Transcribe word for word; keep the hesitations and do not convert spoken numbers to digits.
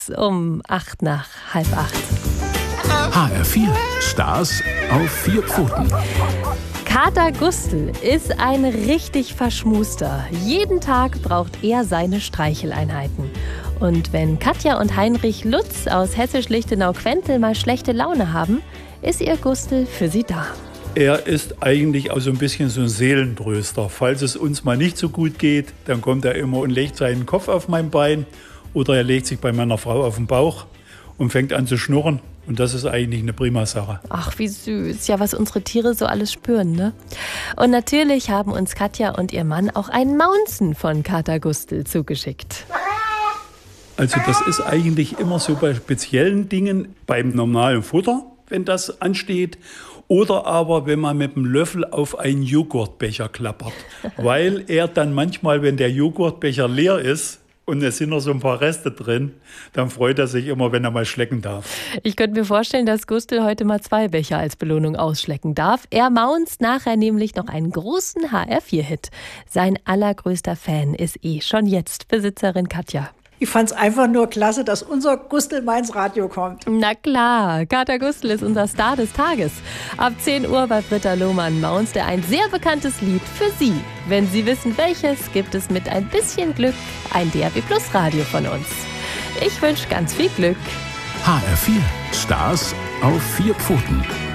Um acht nach halb acht. H R vier, Stars auf vier Pfoten. Kater Gustl ist ein richtig Verschmuster. Jeden Tag braucht er seine Streicheleinheiten. Und wenn Katja und Heinrich Lutz aus Hessisch-Lichtenau-Quentel mal schlechte Laune haben, ist ihr Gustl für sie da. Er ist eigentlich auch so ein bisschen so ein Seelentröster. Falls es uns mal nicht so gut geht, dann kommt er immer und legt seinen Kopf auf mein Bein oder er legt sich bei meiner Frau auf den Bauch und fängt an zu schnurren. Und das ist eigentlich eine prima Sache. Ach, wie süß. Ja, was unsere Tiere so alles spüren, ne? Und natürlich haben uns Katja und ihr Mann auch ein Maunzen von Kater Gustl zugeschickt. Also das ist eigentlich immer so bei speziellen Dingen, beim normalen Futter, wenn das ansteht. Oder aber, wenn man mit dem Löffel auf einen Joghurtbecher klappert. Weil er dann manchmal, wenn der Joghurtbecher leer ist, und es sind noch so ein paar Reste drin, dann freut er sich immer, wenn er mal schlecken darf. Ich könnte mir vorstellen, dass Gustl heute mal zwei Becher als Belohnung ausschlecken darf. Er maunzt nachher nämlich noch einen großen H R vier Hit. Sein allergrößter Fan ist eh schon jetzt Besitzerin Katja. Ich fand es einfach nur klasse, dass unser Gustl mal ins Radio kommt. Na klar, Kater Gustl ist unser Star des Tages. Ab zehn Uhr bei Britta Lohmann maunzt er ein sehr bekanntes Lied für Sie. Wenn Sie wissen, welches, gibt es mit ein bisschen Glück ein D A B Plus Radio von uns. Ich wünsche ganz viel Glück. H R vier, Stars auf vier Pfoten.